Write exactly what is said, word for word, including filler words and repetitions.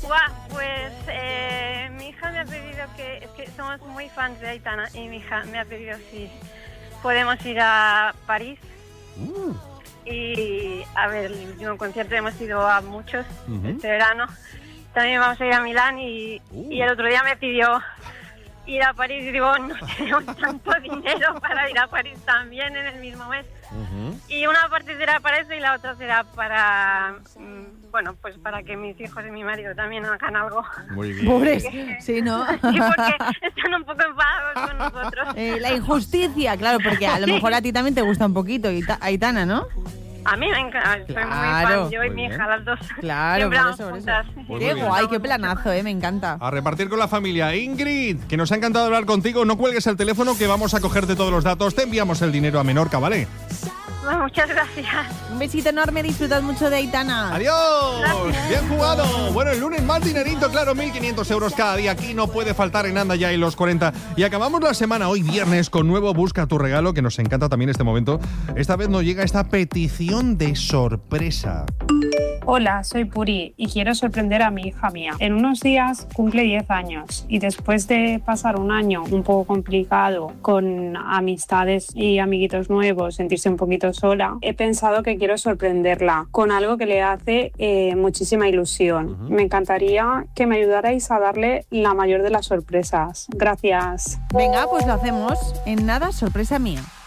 Buah, pues eh, mi hija me ha pedido que... Es que somos muy fans de Aitana y mi hija me ha pedido si podemos ir a París. Uh. Y a ver, el último concierto hemos ido a muchos Uh-huh. este verano. También vamos a ir a Milán y, Uh. y el otro día me pidió ir a París y digo, no tenemos tanto dinero para ir a París también en el mismo mes. Uh-huh. Y una parte será para eso y la otra será para, mm, bueno, pues para que mis hijos y mi marido también hagan algo. Muy bien. Pobres, sí, ¿no? Sí, porque están un poco enfadados con nosotros. Eh, la injusticia, claro, porque a lo mejor a ti también te gusta un poquito, Aita- Aitana, ¿no? A mí me encanta, soy muy Claro. fan, yo y Muy mi bien. hija, las dos. Claro, Siempre por vamos eso, por eso. juntas. Pues Qué muy bien. guay, qué planazo, eh, me encanta. A repartir con la familia. Ingrid, que nos ha encantado hablar contigo. No cuelgues el teléfono que vamos a cogerte todos los datos. Te enviamos el dinero a Menorca, ¿vale? Bueno, muchas gracias. Un besito enorme, disfrutad mucho de Aitana. ¡Adiós! Gracias. ¡Bien jugado! Bueno, el lunes más dinerito, claro, mil quinientos euros cada día. Aquí no puede faltar en Anda Ya y los cuarenta. Y acabamos la semana hoy viernes con nuevo Busca tu regalo, que nos encanta también este momento. Esta vez nos llega esta petición de sorpresa. Hola, soy Puri y quiero sorprender a mi hija mía. En unos días cumple diez años y después de pasar un año un poco complicado con amistades y amiguitos nuevos, sentirse un poquito sola, he pensado que quiero sorprenderla con algo que le hace eh, muchísima ilusión. Uh-huh. Me encantaría que me ayudarais a darle la mayor de las sorpresas. Gracias. Venga, pues lo hacemos. En nada, sorpresa mía.